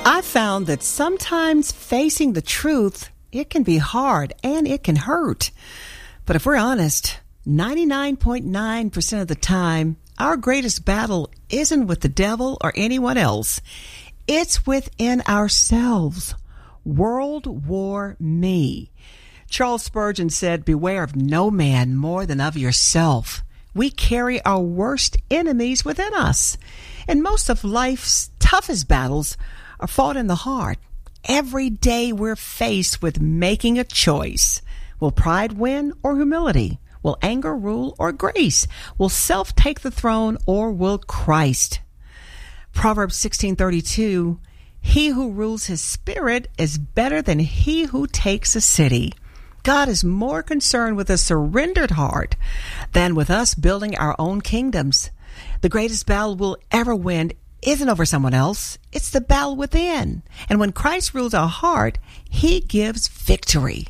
I found that sometimes facing the truth, it can be hard and it can hurt. But if we're honest, 99.9% of the time, our greatest battle isn't with the devil or anyone else. It's within ourselves. World War Me. Charles Spurgeon said, "Beware of no man more than of yourself." We carry our worst enemies within us. And most of life's toughest battles are fought in the heart. Every day we're faced with making a choice. Will pride win or humility? Will anger rule or grace? Will self take the throne or will Christ? Proverbs 16:32, he who rules his spirit is better than he who takes a city. God is more concerned with a surrendered heart than with us building our own kingdoms. The greatest battle we'll ever win isn't over someone else. It's the battle within. And when Christ rules our heart, he gives victory.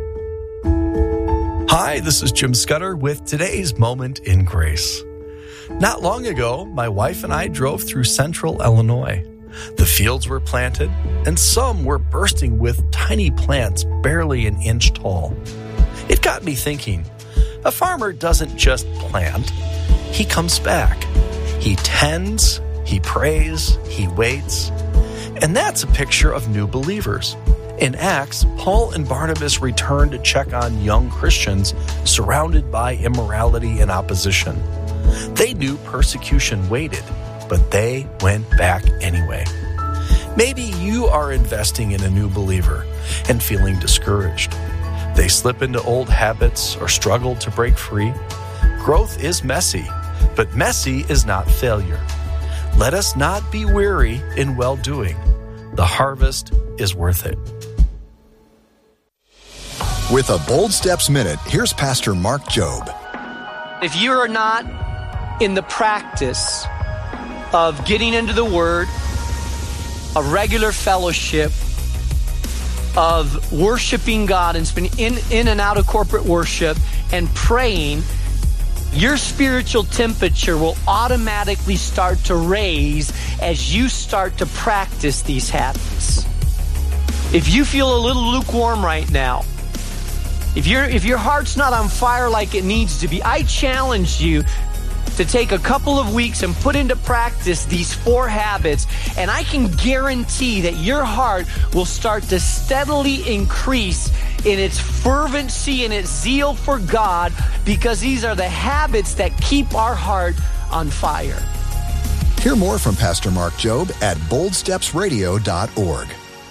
Hi, this is Jim Scudder with today's Moment in Grace. Not long ago, my wife and I drove through central Illinois. The fields were planted, and some were bursting with tiny plants barely an inch tall. It got me thinking, a farmer doesn't just plant, he comes back. He tends, he prays, he waits. And that's a picture of new believers. In Acts, Paul and Barnabas returned to check on young Christians surrounded by immorality and opposition. They knew persecution waited, but they went back anyway. Maybe you are investing in a new believer and feeling discouraged. They slip into old habits or struggle to break free. Growth is messy, but messy is not failure. Let us not be weary in well-doing. The harvest is worth it. With a Bold Steps Minute, here's Pastor Mark Jobe. If you are not in the practice of getting into the Word, a regular fellowship, of worshiping God and spending in and out of corporate worship and praying, your spiritual temperature will automatically start to raise as you start to practice these habits. If you feel a little lukewarm right now, if your heart's not on fire like it needs to be, I challenge you to take a couple of weeks and put into practice these 4 habits, and I can guarantee that your heart will start to steadily increase in its fervency and its zeal for God, because these are the habits that keep our heart on fire. Hear more from Pastor Mark Jobe at boldstepsradio.org.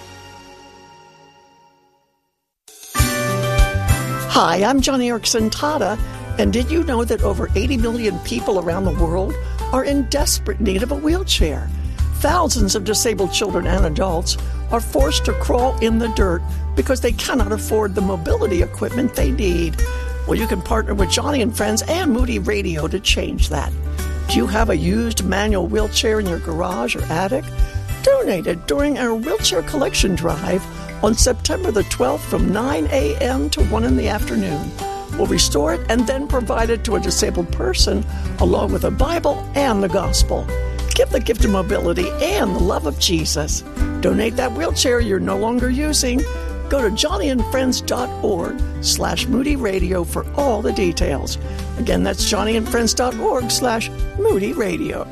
Hi, I'm Joni Eareckson Tada, and did you know that over 80 million people around the world are in desperate need of a wheelchair? Thousands of disabled children and adults are forced to crawl in the dirt because they cannot afford the mobility equipment they need. Well, you can partner with Joni and Friends and Moody Radio to change that. Do you have a used manual wheelchair in your garage or attic? Donate it during our wheelchair collection drive on September the 12th from 9 a.m. to 1 in the afternoon. We'll restore it and then provide it to a disabled person along with a Bible and the gospel. Give the gift of mobility and the love of Jesus. Donate that wheelchair you're no longer using. Go to johnnyandfriends.org/Moody Radio for all the details. Again, that's johnnyandfriends.org/Moody Radio.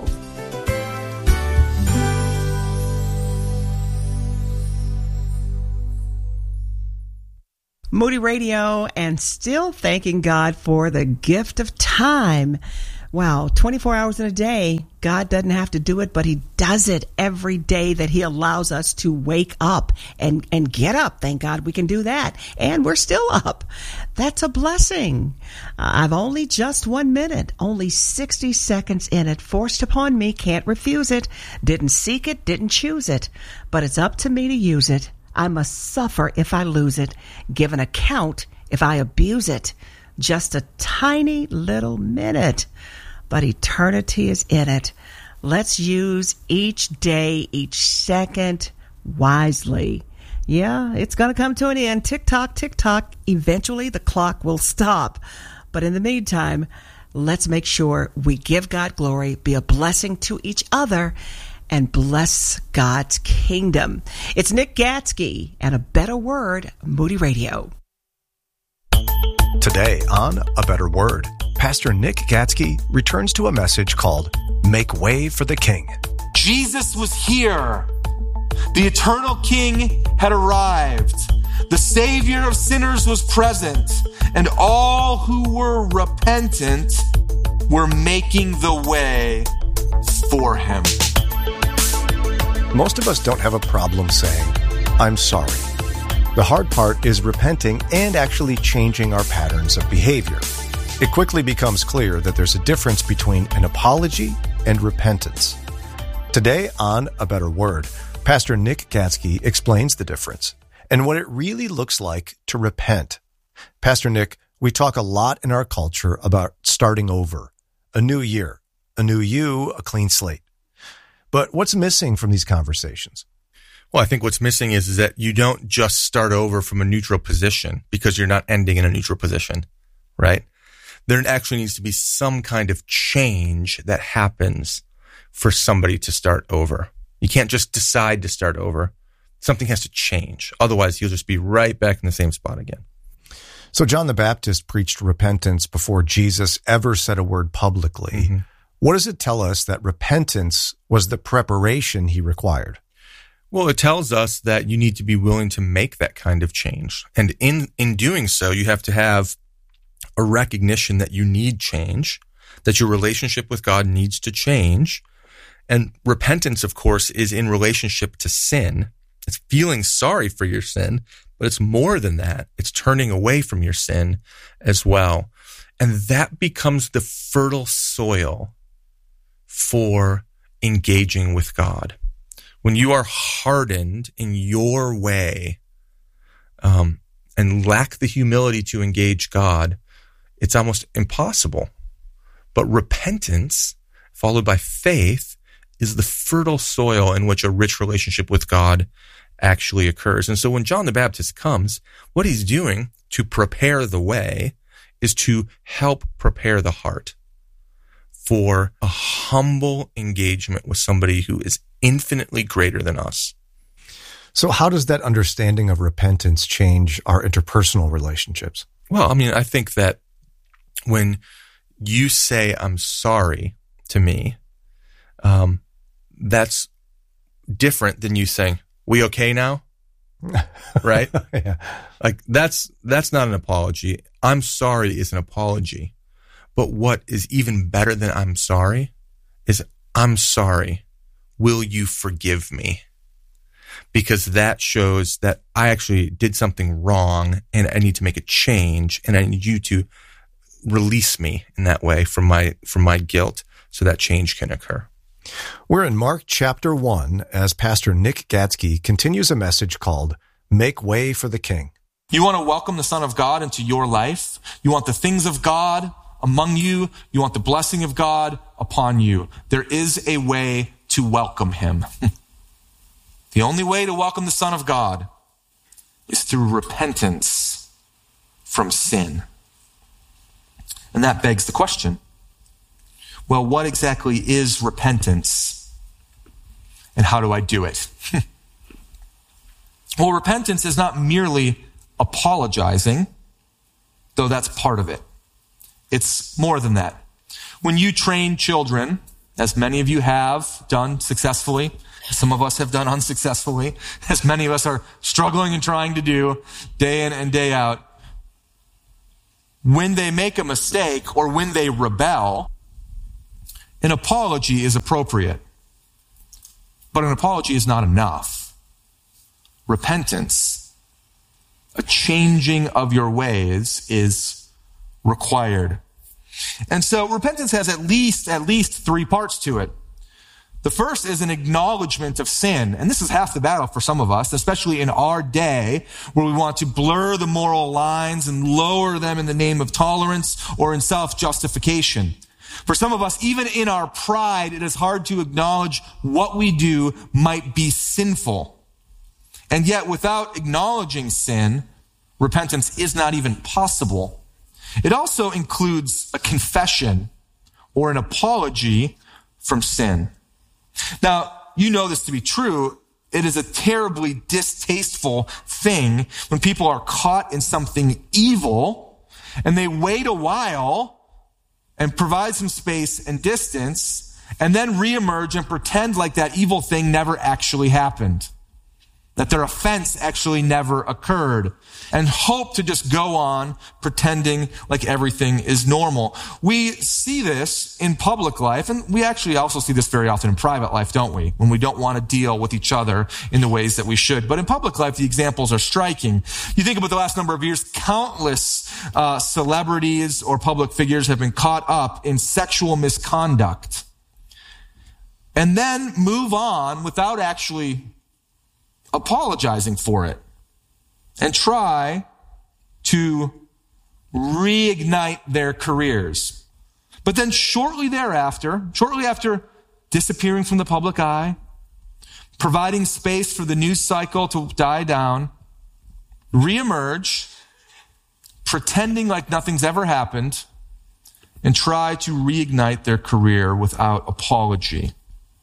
Moody Radio, and still thanking God for the gift of time. Wow, 24 hours in a day. God doesn't have to do it, but he does it every day that he allows us to wake up and get up. Thank God we can do that. And we're still up. That's a blessing. I've only just 1 minute, only 60 seconds in it, forced upon me, can't refuse it. Didn't seek it, didn't choose it, but it's up to me to use it. I must suffer if I lose it, give an account if I abuse it. Just a tiny little minute, but eternity is in it. Let's use each day, each second wisely. Yeah, it's going to come to an end. Tick tock, tick tock. Eventually the clock will stop. But in the meantime, let's make sure we give God glory, be a blessing to each other, and bless God's kingdom. It's Nick Gatsky and A Better Word, Moody Radio. Today on A Better Word, Pastor Nick Gatsky returns to a message called Make Way for the King. Jesus was here. The eternal King had arrived. The Savior of sinners was present, and all who were repentant were making the way for him. Most of us don't have a problem saying, I'm sorry. The hard part is repenting and actually changing our patterns of behavior. It quickly becomes clear that there's a difference between an apology and repentance. Today on A Better Word, Pastor Nick Gatsky explains the difference and what it really looks like to repent. Pastor Nick, we talk a lot in our culture about starting over, a new year, a new you, a clean slate. But what's missing from these conversations? Well, I think what's missing is that you don't just start over from a neutral position because you're not ending in a neutral position, right? There actually needs to be some kind of change that happens for somebody to start over. You can't just decide to start over. Something has to change. Otherwise, you'll just be right back in the same spot again. So John the Baptist preached repentance before Jesus ever said a word publicly. Mm-hmm. What does it tell us that repentance was the preparation he required? Well, it tells us that you need to be willing to make that kind of change. And in doing so, you have to have a recognition that you need change, that your relationship with God needs to change. And repentance, of course, is in relationship to sin. It's feeling sorry for your sin, but it's more than that. It's turning away from your sin as well. And that becomes the fertile soil for engaging with God. When you are hardened in your way and lack the humility to engage God, it's almost impossible. But repentance, followed by faith, is the fertile soil in which a rich relationship with God actually occurs. And so when John the Baptist comes, what he's doing to prepare the way is to help prepare the heart for a humble engagement with somebody who is infinitely greater than us. So how does that understanding of repentance change our interpersonal relationships? Well, I mean, I think that when you say, I'm sorry to me, that's different than you saying, we okay now? Right? Yeah. Like that's not an apology. I'm sorry is an apology. But what is even better than I'm sorry is I'm sorry. Will you forgive me? Because that shows that I actually did something wrong and I need to make a change and I need you to release me in that way from my guilt so that change can occur. We're in Mark chapter 1 as Pastor Nick Gatsky continues a message called Make Way for the King. You want to welcome the Son of God into your life. You want the things of God among you. You want the blessing of God upon you. There is a way to welcome him. The only way to welcome the Son of God is through repentance from sin. And that begs the question, well, what exactly is repentance? And how do I do it? Well, repentance is not merely apologizing, though that's part of it. It's more than that. When you train children, as many of you have done successfully, some of us have done unsuccessfully, as many of us are struggling and trying to do day in and day out, when they make a mistake or when they rebel, an apology is appropriate. But an apology is not enough. Repentance, a changing of your ways, is required. And so repentance has at least 3 parts to it. The first is an acknowledgement of sin. And this is half the battle for some of us, especially in our day, where we want to blur the moral lines and lower them in the name of tolerance or in self-justification. For some of us, even in our pride, it is hard to acknowledge what we do might be sinful. And yet, without acknowledging sin, repentance is not even possible. It also includes a confession or an apology from sin. Now, you know this to be true. It is a terribly distasteful thing when people are caught in something evil and they wait a while and provide some space and distance and then reemerge and pretend like that evil thing never actually happened, that their offense actually never occurred, and hope to just go on pretending like everything is normal. We see this in public life, and we actually also see this very often in private life, don't we? When we don't want to deal with each other in the ways that we should. But in public life, the examples are striking. You think about the last number of years, countless celebrities or public figures have been caught up in sexual misconduct and then move on without actually apologizing for it and try to reignite their careers. But then shortly after disappearing from the public eye, providing space for the news cycle to die down, reemerge, pretending like nothing's ever happened, and try to reignite their career without apology.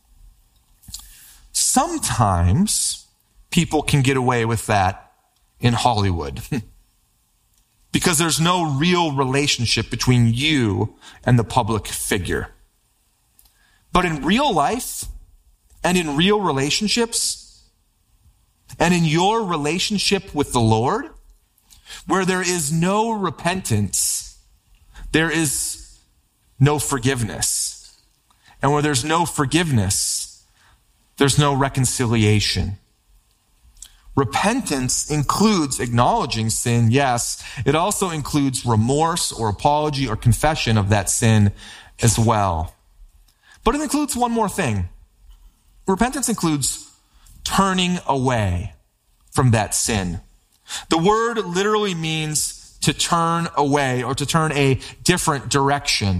Sometimes people can get away with that in Hollywood because there's no real relationship between you and the public figure. But in real life and in real relationships and in your relationship with the Lord, where there is no repentance, there is no forgiveness. And where there's no forgiveness, there's no reconciliation. Repentance includes acknowledging sin, yes. It also includes remorse or apology or confession of that sin as well. But it includes one more thing. Repentance includes turning away from that sin. The word literally means to turn away or to turn a different direction.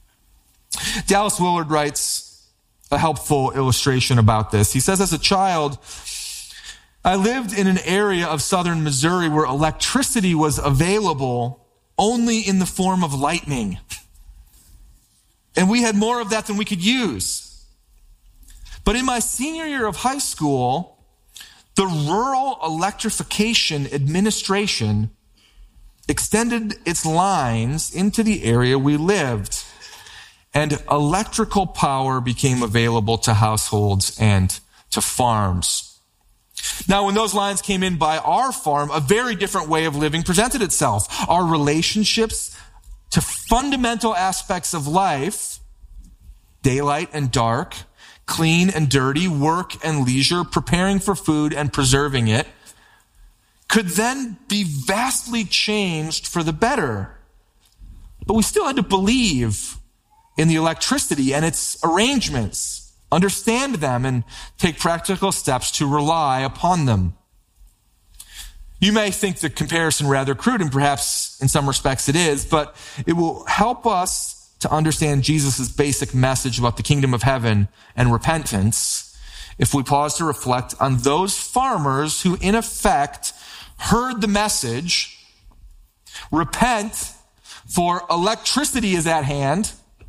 Dallas Willard writes a helpful illustration about this. He says, as a child, I lived in an area of southern Missouri where electricity was available only in the form of lightning. And we had more of that than we could use. But in my senior year of high school, the Rural Electrification Administration extended its lines into the area we lived, and electrical power became available to households and to farms. Now, when those lines came in by our farm, a very different way of living presented itself. Our relationships to fundamental aspects of life, daylight and dark, clean and dirty, work and leisure, preparing for food and preserving it, could then be vastly changed for the better. But we still had to believe in the electricity and its arrangements, understand them, and take practical steps to rely upon them. You may think the comparison rather crude, and perhaps in some respects it is, but it will help us to understand Jesus' basic message about the kingdom of heaven and repentance if we pause to reflect on those farmers who, in effect, heard the message, repent, for electricity is at hand.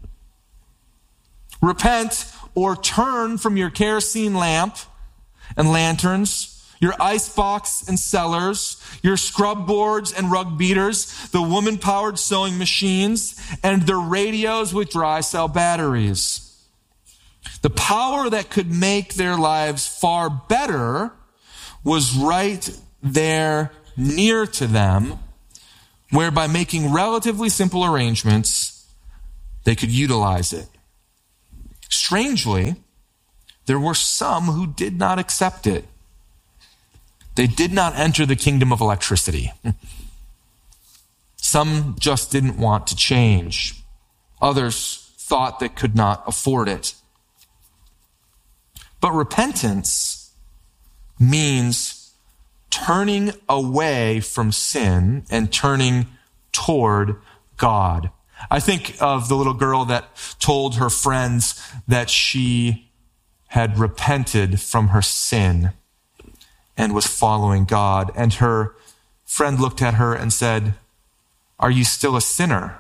Repent or turn from your kerosene lamp and lanterns, your icebox and cellars, your scrub boards and rug beaters, the woman-powered sewing machines, and the radios with dry cell batteries. The power that could make their lives far better was right there near to them, where by making relatively simple arrangements, they could utilize it. Strangely, there were some who did not accept it. They did not enter the kingdom of electricity. Some just didn't want to change. Others thought they could not afford it. But repentance means turning away from sin and turning toward God. I think of the little girl that told her friends that she had repented from her sin and was following God. And her friend looked at her and said, "Are you still a sinner?"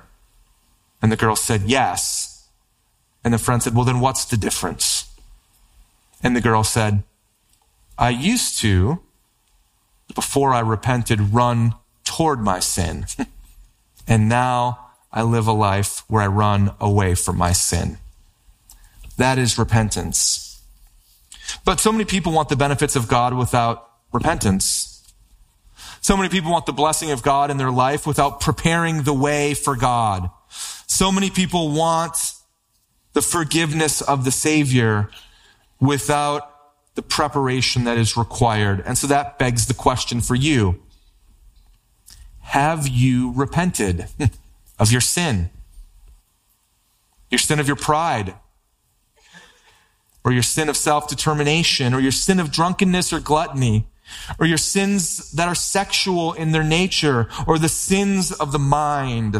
And the girl said, "Yes." And the friend said, "Well, then what's the difference?" And the girl said, I used to, before I repented, run toward my sin. And now I live a life where I run away from my sin. That is repentance. But so many people want the benefits of God without repentance. So many people want the blessing of God in their life without preparing the way for God. So many people want the forgiveness of the Savior without the preparation that is required. And so that begs the question for you. Have you repented of your sin? Your sin of your pride? Or your sin of self-determination? Or your sin of drunkenness or gluttony? Or your sins that are sexual in their nature? Or the sins of the mind?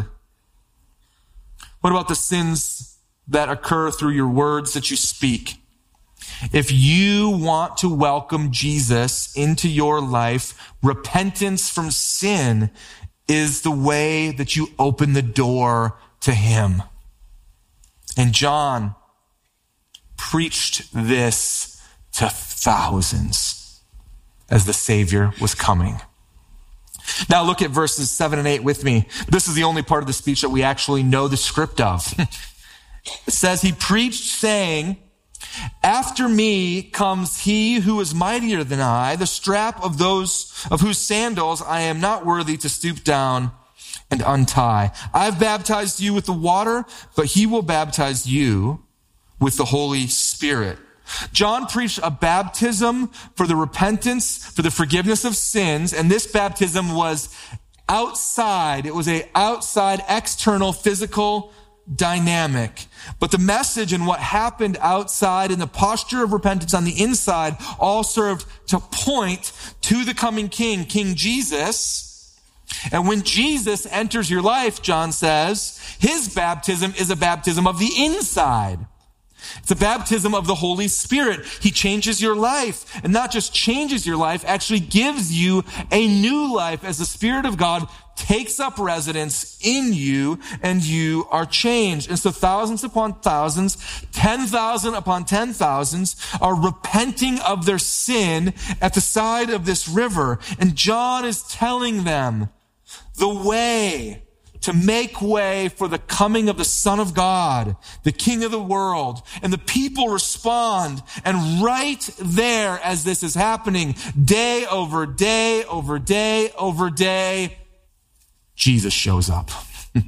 What about the sins that occur through your words that you speak? If you want to welcome Jesus into your life, repentance from sin is the way that you open the door to him. And John preached this to thousands as the Savior was coming. Now look at verses 7 and 8 with me. This is the only part of the speech that we actually know the script of. It says, he preached saying, after me comes he who is mightier than I, the strap of whose sandals I am not worthy to stoop down and untie. I've baptized you with the water, but he will baptize you with the Holy Spirit. John preached a baptism for the repentance, for the forgiveness of sins, and this baptism was outside. It was an outside, external, physical dynamic. But the message and what happened outside and the posture of repentance on the inside all served to point to the coming King, King Jesus. And when Jesus enters your life, John says, his baptism is a baptism of the inside. It's a baptism of the Holy Spirit. He changes your life, and not just changes your life, actually gives you a new life as the Spirit of God takes up residence in you and you are changed. And so thousands upon thousands, 10,000 upon 10,000s are repenting of their sin at the side of this river. And John is telling them the way to make way for the coming of the Son of God, the King of the world. And the people respond. And right there, as this is happening, day over day over day over day, Jesus shows up. And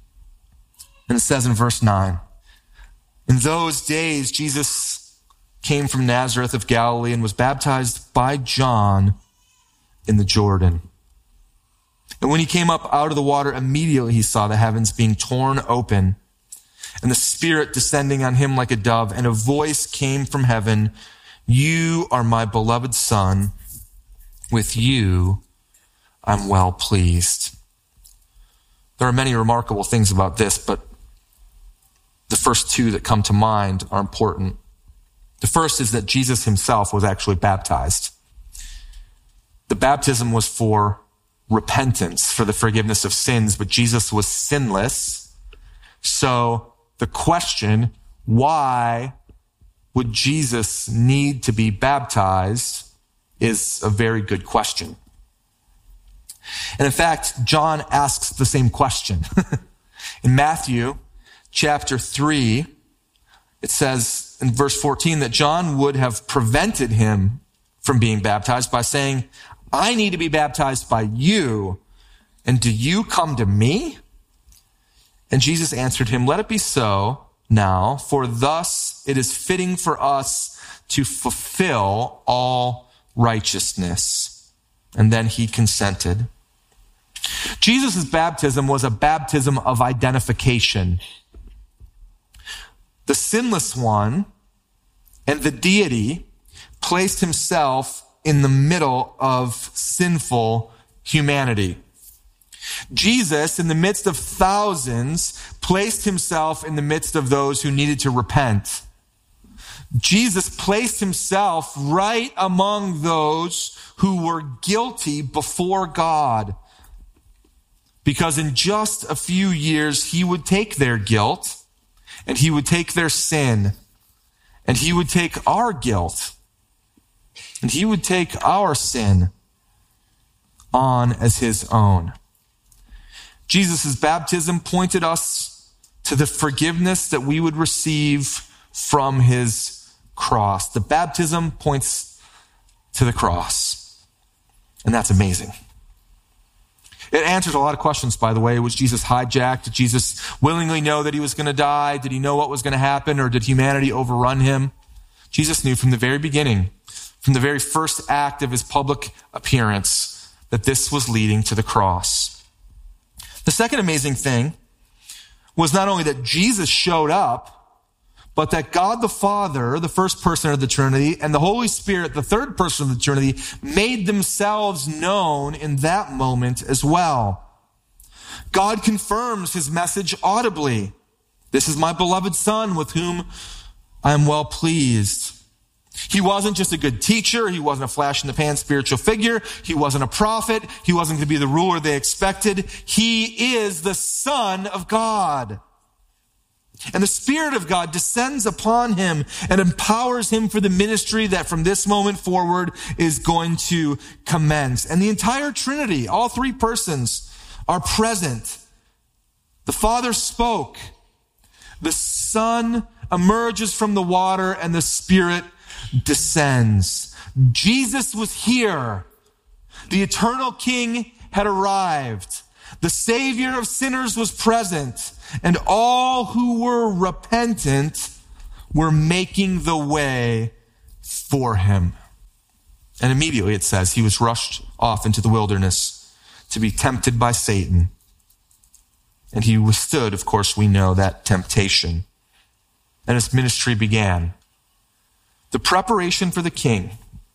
it says in verse 9, in those days, Jesus came from Nazareth of Galilee and was baptized by John in the Jordan. And when he came up out of the water, immediately he saw the heavens being torn open and the Spirit descending on him like a dove. And a voice came from heaven, you are my beloved Son. With you, I'm well pleased. There are many remarkable things about this, but the first two that come to mind are important. The first is that Jesus himself was actually baptized. The baptism was for repentance, for the forgiveness of sins, but Jesus was sinless. So the question, why would Jesus need to be baptized, is a very good question. And in fact, John asks the same question. In Matthew chapter 3, it says in verse 14 that John would have prevented him from being baptized by saying, I need to be baptized by you, and do you come to me? And Jesus answered him, let it be so now, for thus it is fitting for us to fulfill all righteousness. And then he consented. Jesus' baptism was a baptism of identification. The sinless one and the deity placed himself in the middle of sinful humanity. Jesus, in the midst of thousands, placed himself in the midst of those who needed to repent. Jesus placed himself right among those who were guilty before God. Because in just a few years, he would take their guilt and he would take their sin And he would take our guilt, and he would take our sin on as his own. Jesus' baptism pointed us to the forgiveness that we would receive from his cross. The baptism points to the cross, and that's amazing. It answers a lot of questions, by the way. Was Jesus hijacked? Did Jesus willingly know that he was going to die? Did he know what was going to happen, or did humanity overrun him? Jesus knew from the very beginning, from the very first act of his public appearance, that this was leading to the cross. The second amazing thing was not only that Jesus showed up, but that God the Father, the first person of the Trinity, and the Holy Spirit, the third person of the Trinity, made themselves known in that moment as well. God confirms his message audibly. This is my beloved Son with whom I am well pleased. He wasn't just a good teacher. He wasn't a flash-in-the-pan spiritual figure. He wasn't a prophet. He wasn't going to be the ruler they expected. He is the Son of God. And the Spirit of God descends upon him and empowers him for the ministry that from this moment forward is going to commence. And the entire Trinity, all three persons, are present. The Father spoke. The Son emerges from the water, and the Spirit descends. Jesus was here. The eternal King had arrived. The Savior of sinners was present, and all who were repentant were making the way for him. And immediately it says he was rushed off into the wilderness to be tempted by Satan. And he withstood, of course, we know, that temptation. And his ministry began. The preparation for the king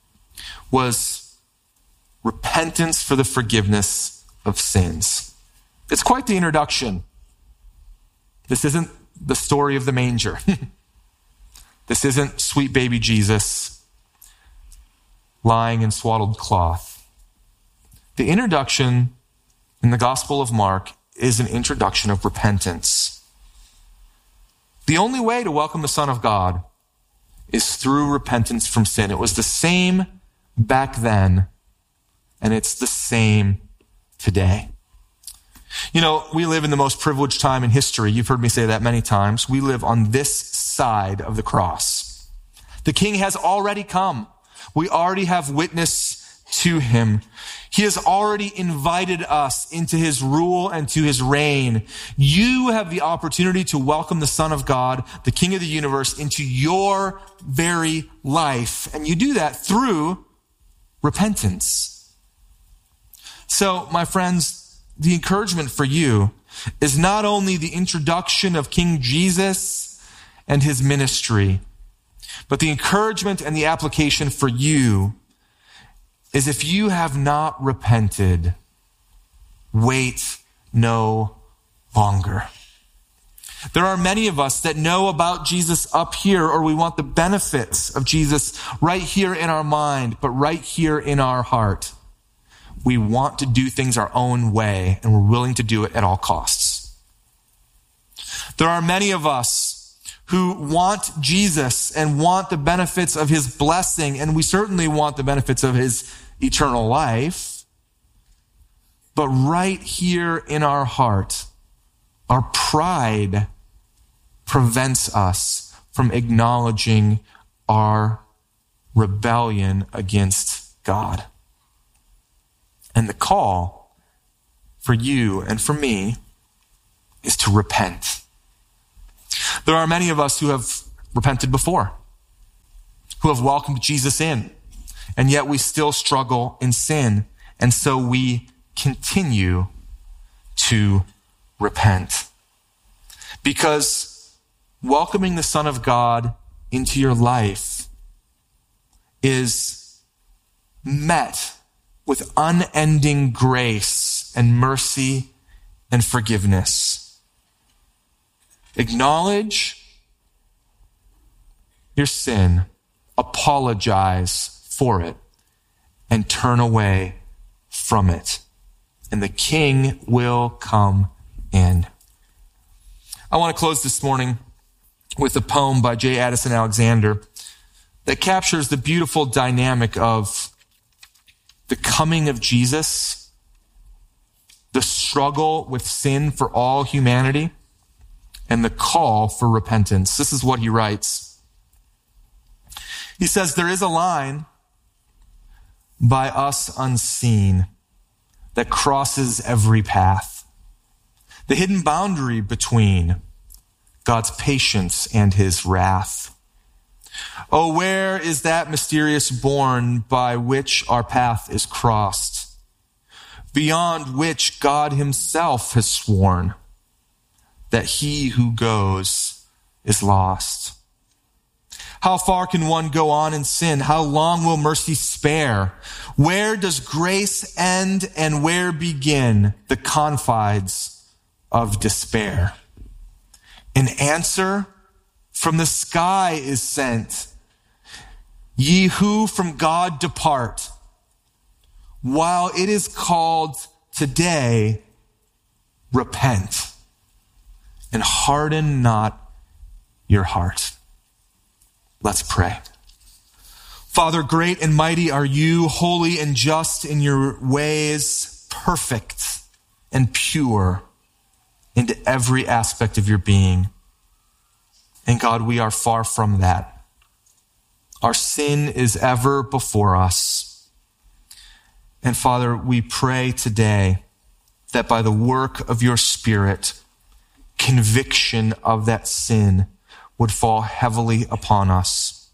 was repentance for the forgiveness of sins. It's quite the introduction. This isn't the story of the manger. This isn't sweet baby Jesus lying in swaddled cloth. The introduction in the Gospel of Mark is an introduction of repentance. The only way to welcome the Son of God is through repentance from sin. It was the same back then, and it's the same today. You know, we live in the most privileged time in history. You've heard me say that many times. We live on this side of the cross. The King has already come. We already have witness to him. He has already invited us into his rule and to his reign. You have the opportunity to welcome the Son of God, the King of the universe, into your very life. And you do that through repentance. So, my friends, the encouragement for you is not only the introduction of King Jesus and his ministry, but the encouragement and the application for you is if you have not repented, wait no longer. There are many of us that know about Jesus up here, or we want the benefits of Jesus right here in our mind, but right here in our heart. We want to do things our own way, and we're willing to do it at all costs. There are many of us who want Jesus and want the benefits of his blessing, and we certainly want the benefits of his eternal life. But right here in our heart, our pride prevents us from acknowledging our rebellion against God. And the call for you and for me is to repent. There are many of us who have repented before, who have welcomed Jesus in, and yet we still struggle in sin. And so we continue to repent. Because welcoming the Son of God into your life is met with unending grace and mercy and forgiveness. Acknowledge your sin, apologize for it, and turn away from it. And the King will come in. I want to close this morning with a poem by J. Addison Alexander that captures the beautiful dynamic of the coming of Jesus, the struggle with sin for all humanity, and the call for repentance. This is what he writes. He says, "There is a line by us unseen that crosses every path, the hidden boundary between God's patience and his wrath. Oh, where is that mysterious bourne by which our path is crossed, beyond which God himself has sworn that he who goes is lost? How far can one go on in sin? How long will mercy spare? Where does grace end and where begin the confines of despair? An answer from the sky is sent. Ye who from God depart, while it is called today, repent and harden not your heart." Let's pray. Father, great and mighty are you, holy and just in your ways, perfect and pure into every aspect of your being. And God, we are far from that. Our sin is ever before us. And Father, we pray today that by the work of your Spirit, conviction of that sin would fall heavily upon us.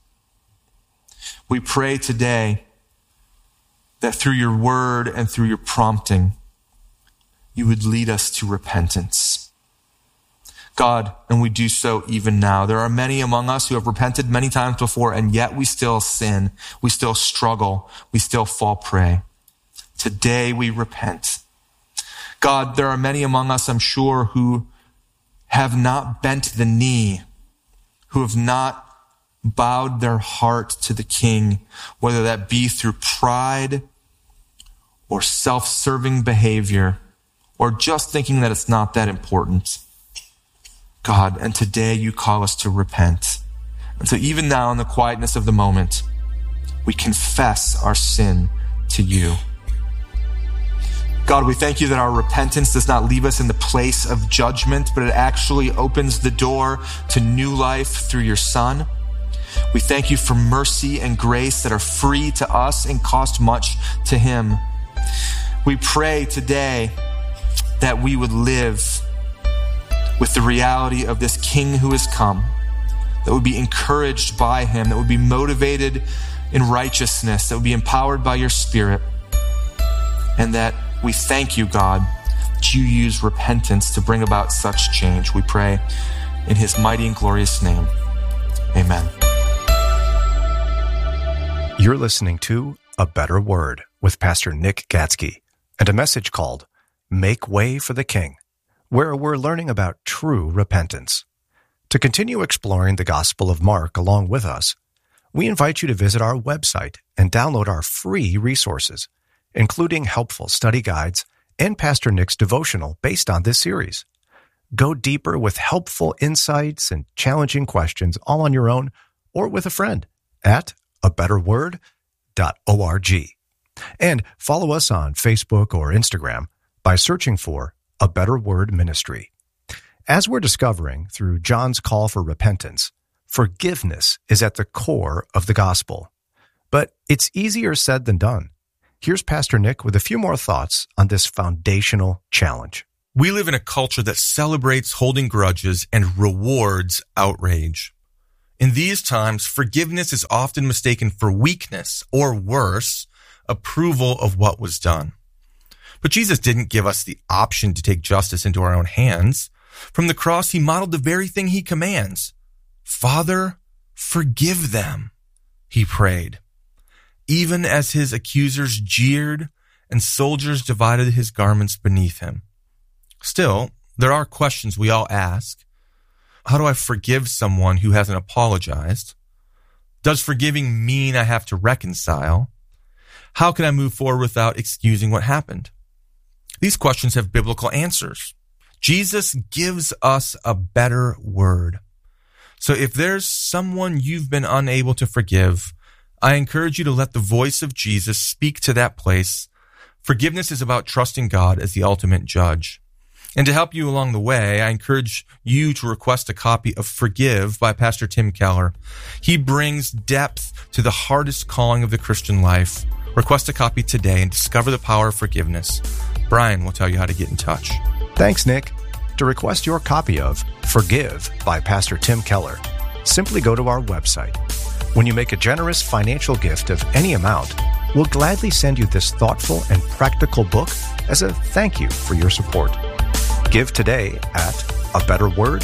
We pray today that through your word and through your prompting, you would lead us to repentance. God, and we do so even now. There are many among us who have repented many times before, and yet we still sin. We still struggle. We still fall prey. Today we repent. God, there are many among us, I'm sure, who have not bent the knee, who have not bowed their heart to the King, whether that be through pride or self-serving behavior, or just thinking that it's not that important. God, and today you call us to repent. And so even now in the quietness of the moment, we confess our sin to you. God, we thank you that our repentance does not leave us in the place of judgment, but it actually opens the door to new life through your Son. We thank you for mercy and grace that are free to us and cost much to him. We pray today that we would live with the reality of this King who has come, that would be encouraged by him, that would be motivated in righteousness, that would be empowered by your Spirit, and that we thank you, God, that you use repentance to bring about such change. We pray in his mighty and glorious name. Amen. You're listening to A Better Word with Pastor Nick Gatzke and a message called Make Way for the King, where we're learning about true repentance. To continue exploring the Gospel of Mark along with us, we invite you to visit our website and download our free resources, including helpful study guides and Pastor Nick's devotional based on this series. Go deeper with helpful insights and challenging questions all on your own or with a friend at abetterword.org. And follow us on Facebook or Instagram by searching for A Better Word Ministry. As we're discovering through John's call for repentance, forgiveness is at the core of the gospel. But it's easier said than done. Here's Pastor Nick with a few more thoughts on this foundational challenge. We live in a culture that celebrates holding grudges and rewards outrage. In these times, forgiveness is often mistaken for weakness, or worse, approval of what was done. But Jesus didn't give us the option to take justice into our own hands. From the cross, he modeled the very thing he commands. Father, forgive them, he prayed. Even as his accusers jeered and soldiers divided his garments beneath him. Still, there are questions we all ask. How do I forgive someone who hasn't apologized? Does forgiving mean I have to reconcile? How can I move forward without excusing what happened? These questions have biblical answers. Jesus gives us a better word. So if there's someone you've been unable to forgive, I encourage you to let the voice of Jesus speak to that place. Forgiveness is about trusting God as the ultimate judge. And to help you along the way, I encourage you to request a copy of Forgive by Pastor Tim Keller. He brings depth to the hardest calling of the Christian life. Request a copy today and discover the power of forgiveness. Brian will tell you how to get in touch. Thanks, Nick. To request your copy of Forgive by Pastor Tim Keller, simply go to our website. When you make a generous financial gift of any amount, we'll gladly send you this thoughtful and practical book as a thank you for your support. Give today at abetterword.org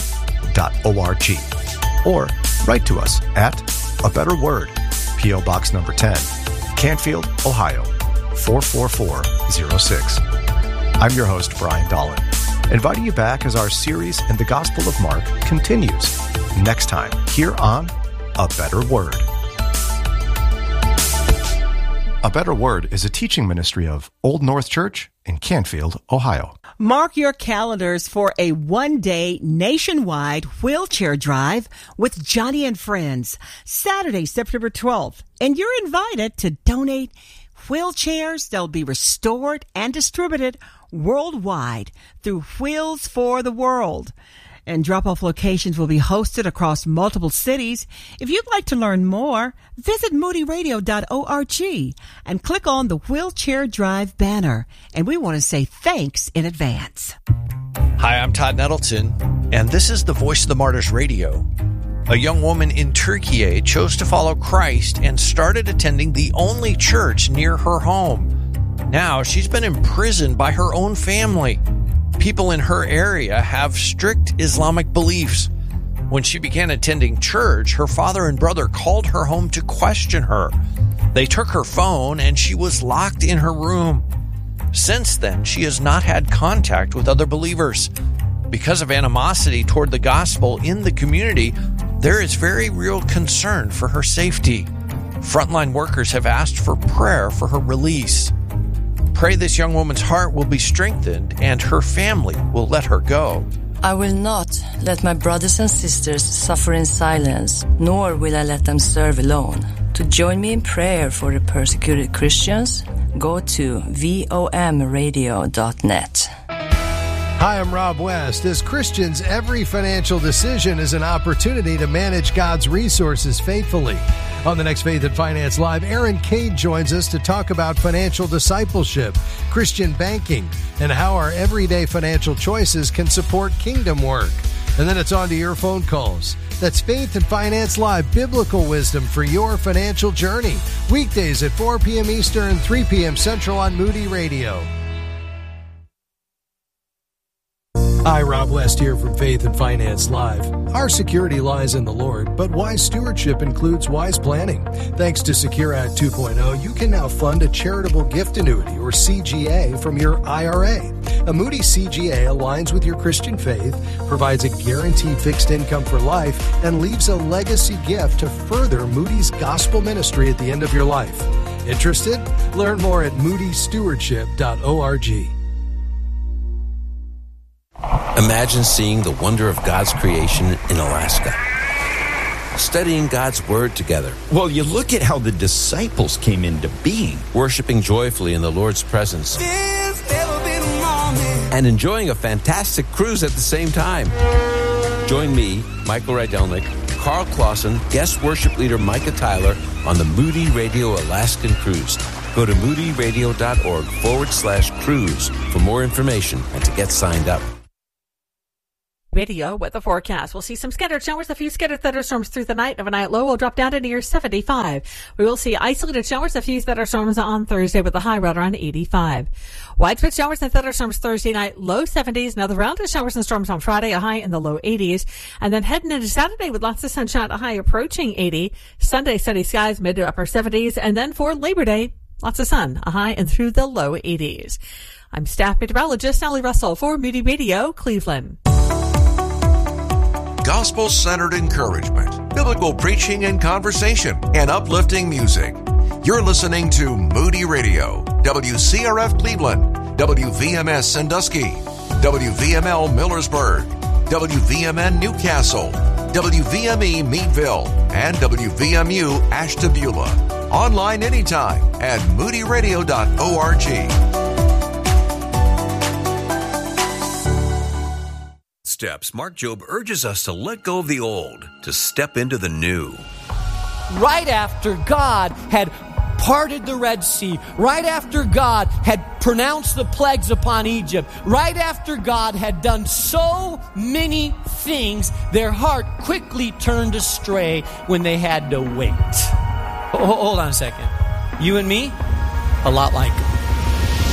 or write to us at A Better Word, P.O. Box number 10, Canfield, Ohio, 44406. I'm your host, Brian Dolan, inviting you back as our series in the Gospel of Mark continues next time here on A Better Word. A Better Word is a teaching ministry of Old North Church in Canfield, Ohio. Mark your calendars for a one-day nationwide wheelchair drive with Johnny and Friends, Saturday, September 12th. And you're invited to donate wheelchairs. They'll be restored and distributed worldwide through Wheels for the World. And drop-off locations will be hosted across multiple cities. If you'd like to learn more, visit moodyradio.org and click on the Wheelchair Drive banner. And we want to say thanks in advance. Hi, I'm Todd Nettleton, and this is the Voice of the Martyrs Radio. A young woman in Turkey chose to follow Christ and started attending the only church near her home. Now she's been imprisoned by her own family. People in her area have strict Islamic beliefs. When she began attending church, her father and brother called her home to question her. They took her phone and she was locked in her room. Since then, she has not had contact with other believers. Because of animosity toward the gospel in the community, there is very real concern for her safety. Frontline workers have asked for prayer for her release. Pray this young woman's heart will be strengthened and her family will let her go. I will not let my brothers and sisters suffer in silence, nor will I let them serve alone. To join me in prayer for the persecuted Christians, go to vomradio.net. Hi, I'm Rob West. As Christians, every financial decision is an opportunity to manage God's resources faithfully. On the next Faith and Finance Live, Aaron Cade joins us to talk about financial discipleship, Christian banking, and how our everyday financial choices can support kingdom work. And then it's on to your phone calls. That's Faith and Finance Live, biblical wisdom for your financial journey. Weekdays at 4 p.m. Eastern, 3 p.m. Central on Moody Radio. Hi, Rob West here from Faith and Finance Live. Our security lies in the Lord, but wise stewardship includes wise planning. Thanks to Secure Act 2.0, you can now fund a charitable gift annuity, or CGA, from your IRA. A Moody CGA aligns with your Christian faith, provides a guaranteed fixed income for life, and leaves a legacy gift to further Moody's gospel ministry at the end of your life. Interested? Learn more at moodystewardship.org. Imagine seeing the wonder of God's creation in Alaska. Studying God's Word together. Well, you look at how the disciples came into being. Worshiping joyfully in the Lord's presence. And enjoying a fantastic cruise at the same time. Join me, Michael Rydelnik, Carl Clausen, guest worship leader Micah Tyler on the Moody Radio Alaskan Cruise. Go to moodyradio.org/cruise for more information and to get signed up. Video with the forecast. We'll see some scattered showers, a few scattered thunderstorms through the night. Overnight low will drop down to near 75. We will see isolated showers, a few thunderstorms on Thursday with a high right around 85. Widespread showers and thunderstorms Thursday night, low 70s. Another round of showers and storms on Friday, a high in the low 80s. And then heading into Saturday with lots of sunshine, a high approaching 80. Sunday, sunny skies, mid to upper 70s. And then for Labor Day, lots of sun, a high and through the low 80s. I'm staff meteorologist Sally Russell for Moody Radio, Cleveland. Gospel-centered encouragement, biblical preaching and conversation, and uplifting music. You're listening to Moody Radio, WCRF Cleveland, WVMS Sandusky, WVML Millersburg, WVMN Newcastle, WVME Meadville, and WVMU Ashtabula. Online anytime at moodyradio.org. Steps, Mark Jobe urges us to let go of the old, to step into the new. Right after God had parted the Red Sea, right after God had pronounced the plagues upon Egypt, right after God had done so many things, their heart quickly turned astray when they had to wait. Hold on a second. You and me, a lot like